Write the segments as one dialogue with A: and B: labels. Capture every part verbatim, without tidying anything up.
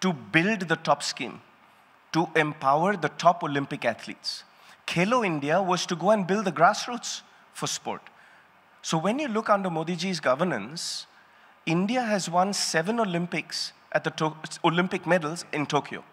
A: to build the top scheme, to empower the top Olympic athletes. Khelo India was to go and build the grassroots for sport. So when you look under Modi ji's governance, India has won seven Olympics at the to Olympic medals in Tokyo.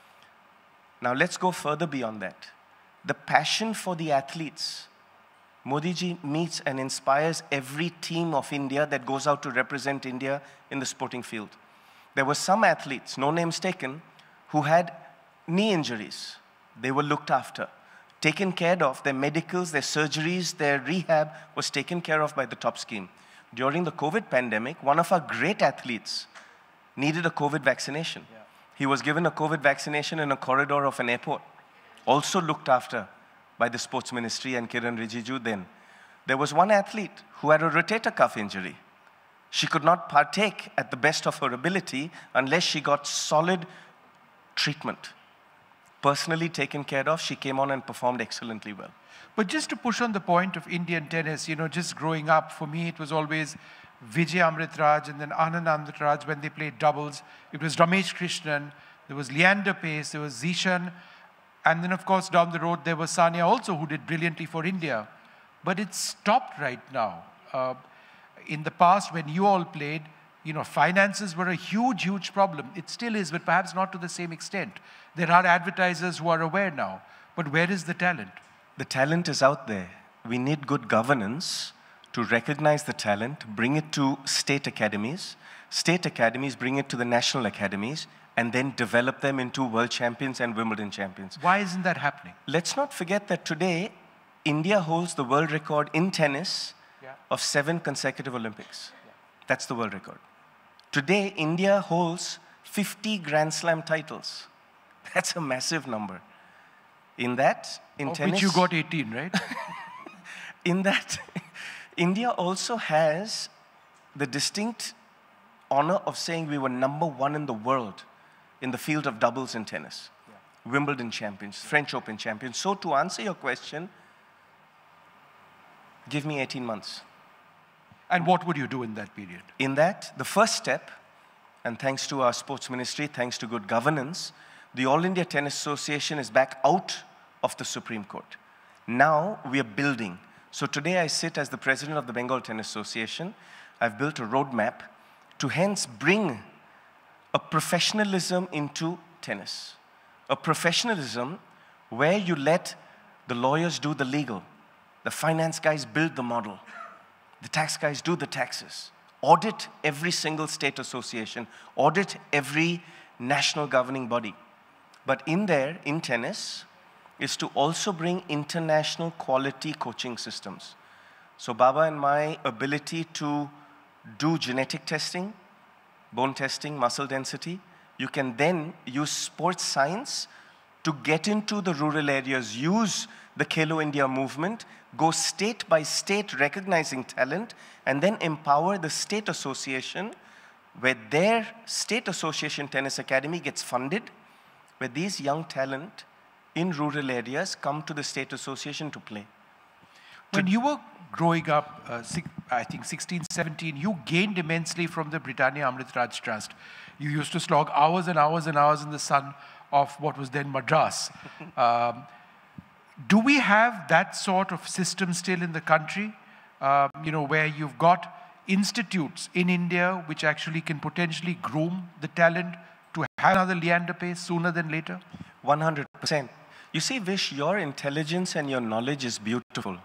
A: Now let's go further beyond that. The passion for the athletes. Modi ji meets and inspires every team of India that goes out to represent India in the sporting field. There were some athletes, no names taken, who had knee injuries. They were looked after, taken care of. Their medicals, their surgeries, their rehab was taken care of by the top scheme. During the COVID pandemic, one of our great athletes needed a COVID vaccination. Yeah. He was given a COVID vaccination in a corridor of an airport, also looked after by the sports ministry and Kiran Rijiju then. There was one athlete who had a rotator cuff injury. She could not partake at the best of her ability unless she got solid treatment. Personally taken care of, she came on and performed excellently well.
B: But just to push on the point of Indian tennis, you know, just growing up, for me, it was always Vijay Amritraj and then Anand Amritraj when they played doubles. It was Ramesh Krishnan, there was Leander Pace, there was Zishan, and then, of course, down the road, there was Sania also, who did brilliantly for India. But it's stopped right now. Uh, in the past, when you all played, you know, finances were a huge, huge problem. It still is, but perhaps not to the same extent. There are advertisers who are aware now. But where is the talent?
A: The talent is out there. We need good governance to recognize the talent, bring it to state academies. State academies bring it to the national academies, and then develop them into world champions and Wimbledon champions.
B: Why isn't that happening?
A: Let's not forget that today, India holds the world record in tennis yeah. of seven consecutive Olympics. Yeah. That's the world record. Today, India holds fifty Grand Slam titles. That's a massive number. In that, in
B: of
A: tennis...
B: which you got eighteen, right?
A: In that, India also has the distinct honor of saying we were number one in the world in the field of doubles in tennis. Yeah. Wimbledon champions, French Open champions. So to answer your question, give me eighteen months.
B: And what would you do in that period?
A: In that, the first step, and thanks to our sports ministry, thanks to good governance, the All India Tennis Association is back out of the Supreme Court. Now we are building. So today I sit as the president of the Bengal Tennis Association. I've built a roadmap to hence bring a professionalism into tennis. A professionalism where you let the lawyers do the legal, the finance guys build the model, the tax guys do the taxes, audit every single state association, audit every national governing body. But in there, in tennis, is to also bring international quality coaching systems. So Baba and my ability to do genetic testing, bone testing, muscle density, you can then use sports science to get into the rural areas, use the Khelo India movement, go state by state recognizing talent, and then empower the state association where their state association tennis academy gets funded, where these young talent in rural areas come to the state association to play.
B: When you were growing up, uh, six, I think sixteen, seventeen, you gained immensely from the Britannia Amritraj Trust. You used to slog hours and hours and hours in the sun of what was then Madras. um, do we have that sort of system still in the country, uh, you know, where you've got institutes in India which actually can potentially groom the talent to have another Leander Pace sooner than later?
A: one hundred percent. You see, Vish, your intelligence and your knowledge is beautiful.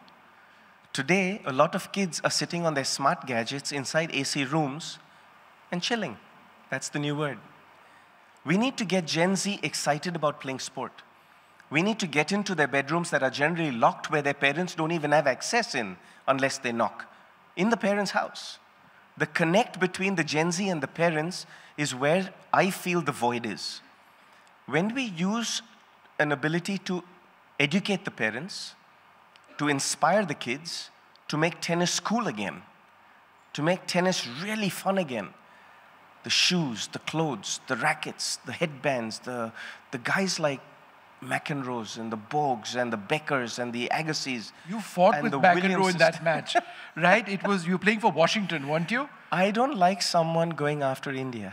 A: Today, a lot of kids are sitting on their smart gadgets inside A C rooms and chilling. That's the new word. We need to get Gen Z excited about playing sport. We need to get into their bedrooms that are generally locked, where their parents don't even have access in unless they knock, in the parents' house. The connect between the Gen Z and the parents is where I feel the void is. When we use an ability to educate the parents, to inspire the kids, to make tennis cool again, to make tennis really fun again, the shoes, the clothes, the rackets, the headbands, the, the guys like McEnroes and the Bogues and the Beckers and the Agassiz.
B: You fought with McEnroe in that match, right? It was, you were playing for Washington, weren't you?
A: I don't like someone going after India.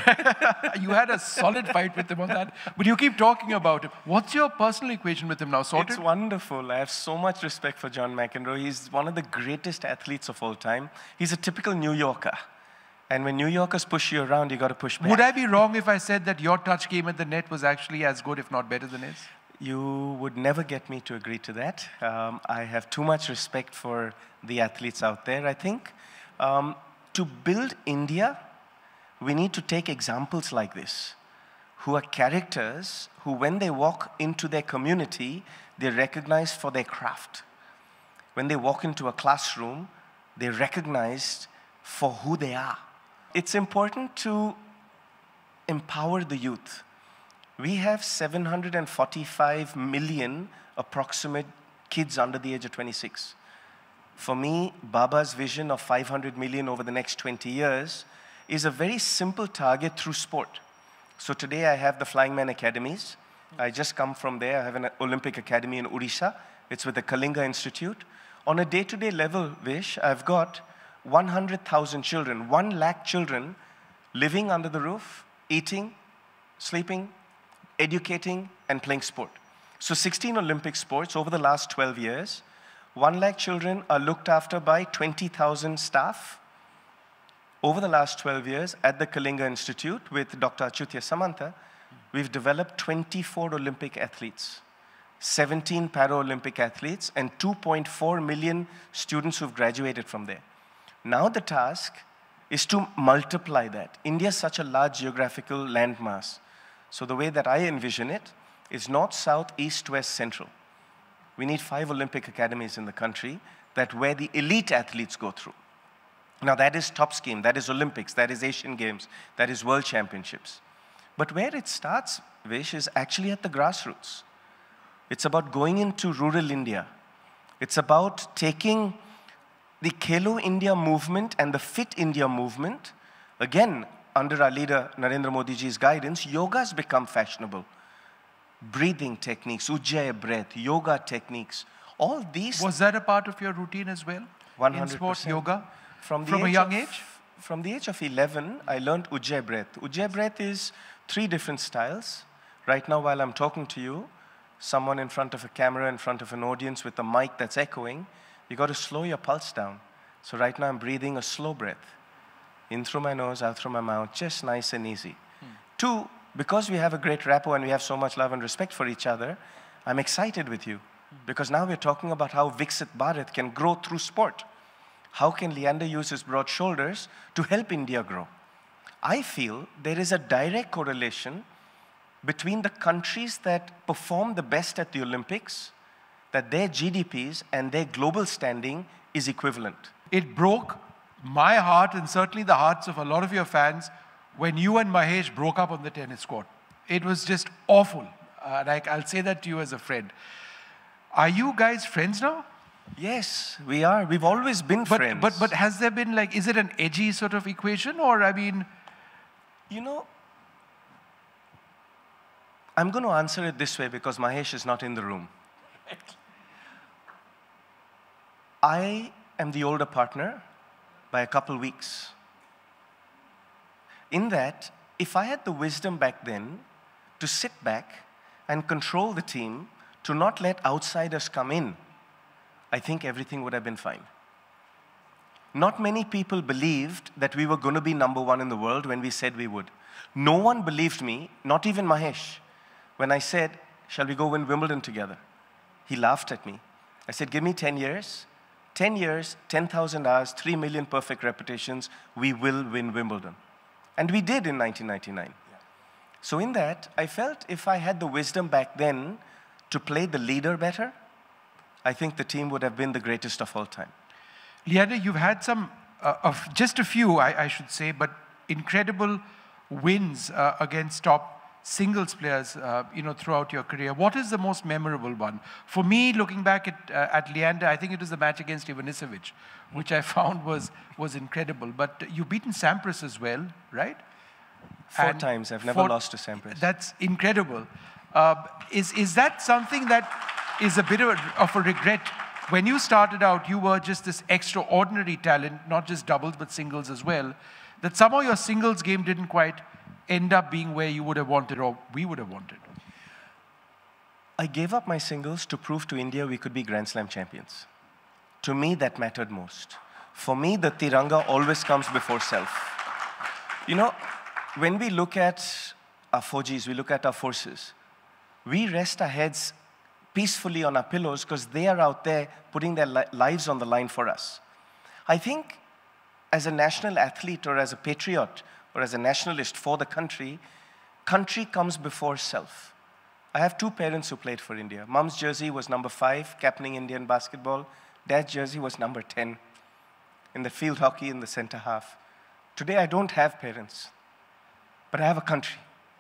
B: You had a solid fight with him on that, but you keep talking about him. What's your personal equation with him now? Sorted?
A: It's wonderful. I have so much respect for John McEnroe. He's one of the greatest athletes of all time. He's a typical New Yorker. And when New Yorkers push you around, you got to push back.
B: Would I be wrong if I said that your touch game at the net was actually as good, if not better than his?
A: You would never get me to agree to that. Um, I have too much respect for the athletes out there, I think. Um, to build India, we need to take examples like this, who are characters who, when they walk into their community, they're recognized for their craft. When they walk into a classroom, they're recognized for who they are. It's important to empower the youth. We have seven hundred forty-five million approximate kids under the age of twenty-six. For me, Baba's vision of five hundred million over the next twenty years is a very simple target through sport. So today I have the Flying Man Academies. I just come from there. I have an Olympic Academy in Odisha. It's with the Kalinga Institute. On a day-to-day level, Vish, I've got one hundred thousand children, one lakh children living under the roof, eating, sleeping, educating, and playing sport. So sixteen Olympic sports over the last twelve years. One lakh children are looked after by twenty thousand staff. Over the last twelve years at the Kalinga Institute with Doctor Achutya Samanta, we've developed twenty-four Olympic athletes, seventeen Paralympic athletes, and two point four million students who've graduated from there. Now the task is to multiply that. India is such a large geographical landmass. So the way that I envision it is north, south, east, west, central. We need five Olympic academies in the country that where the elite athletes go through. Now that is top scheme, that is Olympics, that is Asian Games, that is World Championships. But where it starts, Vish, is actually at the grassroots. It's about going into rural India. It's about taking the Khelo India movement and the Fit India movement. Again, under our leader Narendra Modi ji's guidance, yoga's become fashionable. Breathing techniques, Ujjayi breath, yoga techniques, all these.
B: Was that a part of your routine as well?
A: one hundred percent.
B: In sport, yoga?
A: From, the
B: From a
A: age
B: young
A: of,
B: age?
A: From the age of eleven, I learned Ujjayi breath. Ujjayi breath is three different styles. Right now, while I'm talking to you, someone in front of a camera, in front of an audience with a mic that's echoing, you got to slow your pulse down. So right now, I'm breathing a slow breath. In through my nose, out through my mouth, just nice and easy. Hmm. Two, because we have a great rapport and we have so much love and respect for each other, I'm excited with you. Hmm. Because now we're talking about how Viksit Bharat can grow through sport. How can Leander use his broad shoulders to help India grow? I feel there is a direct correlation between the countries that perform the best at the Olympics, that their G D Ps and their global standing is equivalent.
B: It broke my heart and certainly the hearts of a lot of your fans when you and Mahesh broke up on the tennis court. It was just awful. Uh, like, I'll say that to you as a friend. Are you guys friends now?
A: Yes, we are. We've always been
B: but,
A: friends.
B: But, but has there been like, is it an edgy sort of equation or I mean?
A: You know, I'm going to answer it this way because Mahesh is not in the room. I am the older partner by a couple weeks. In that, if I had the wisdom back then to sit back and control the team, to not let outsiders come in, I think everything would have been fine. Not many people believed that we were going to be number one in the world when we said we would. No one believed me, not even Mahesh, when I said, shall we go win Wimbledon together? He laughed at me. I said, give me ten years. ten years, ten thousand hours, three million perfect repetitions, we will win Wimbledon. And we did in nineteen ninety-nine. Yeah. So in that, I felt if I had the wisdom back then to play the leader better, I think the team would have been the greatest of all time.
B: Leander, you've had some, uh, of just a few, I, I should say, but incredible wins uh, against top singles players, uh, you know, throughout your career. What is the most memorable one? For me, looking back at, uh, at Leander, I think it was the match against Ivanisevic, which I found was, was incredible. But you've beaten Sampras as well, right?
A: Four
B: and
A: times. I've never
B: four,
A: lost to Sampras.
B: That's incredible. Uh, is, is that something that is a bit of a, of a regret when you started out, you were just this extraordinary talent, not just doubles, but singles as well, that somehow your singles game didn't quite end up being where you would have wanted or we would have wanted.
A: I gave up my singles to prove to India we could be Grand Slam champions. To me, that mattered most. For me, the Tiranga always comes before self. You know, when we look at our Fojis, we look at our forces, we rest our heads peacefully on our pillows because they are out there putting their li lives on the line for us. I think as a national athlete or as a patriot or as a nationalist for the country, country comes before self. I have two parents who played for India. Mom's jersey was number five, captaining Indian basketball. Dad's jersey was number ten in the field hockey in the center half. Today, I don't have parents, but I have a country.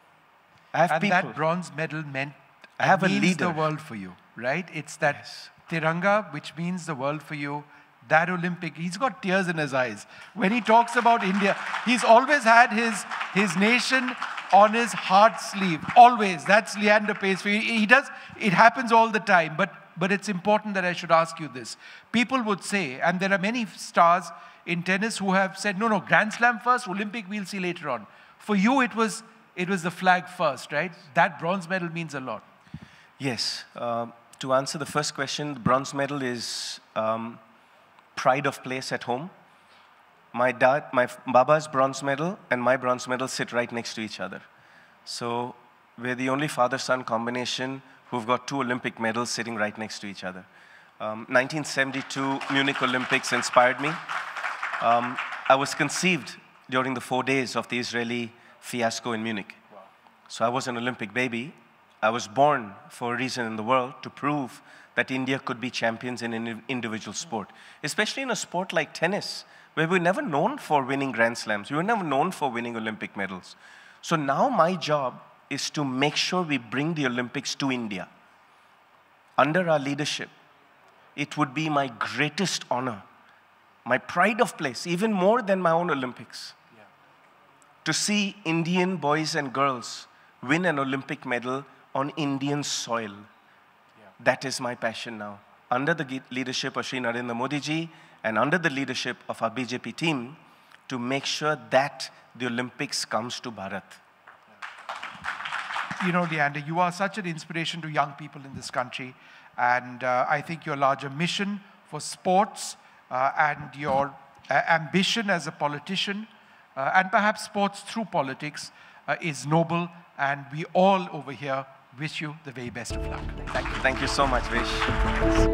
A: I have
B: and
A: people.
B: And that bronze medal meant
A: I have a
B: means
A: leader.
B: the world for you, right? It's that
A: Yes.
B: Tiranga, which means the world for you. That Olympic, he's got tears in his eyes. When he talks about India, he's always had his, his nation on his heart sleeve, always. That's Leander Paes. He, he does, it happens all the time, but, but it's important that I should ask you this. People would say, and there are many stars in tennis who have said, no, no, Grand Slam first, Olympic we'll see later on. For you, it was, it was the flag first, right? That bronze medal means a lot.
A: Yes. Uh, to answer the first question, the bronze medal is um, pride of place at home. My dad, my Baba's bronze medal and my bronze medal sit right next to each other. So we're the only father-son combination who've got two Olympic medals sitting right next to each other. Um, nineteen seventy-two Munich Olympics inspired me. Um, I was conceived during the four days of the Israeli fiasco in Munich. Wow. So I was an Olympic baby. I was born for a reason in the world to prove that India could be champions in an individual sport, especially in a sport like tennis, where we're never known for winning Grand Slams. We were never known for winning Olympic medals. So now my job is to make sure we bring the Olympics to India. Under our leadership, it would be my greatest honor, my pride of place, even more than my own Olympics, yeah. to see Indian boys and girls win an Olympic medal on Indian soil. That is my passion now. Under the leadership of Shri Narendra Modi ji and under the leadership of our B J P team, to make sure that the Olympics comes to Bharat.
B: You know, Leander, you are such an inspiration to young people in this country. And uh, I think your larger mission for sports uh, and your uh, ambition as a politician uh, and perhaps sports through politics uh, is noble. And we all over here wish you the very best of luck. Thank you.
A: Thank you so much, Vish.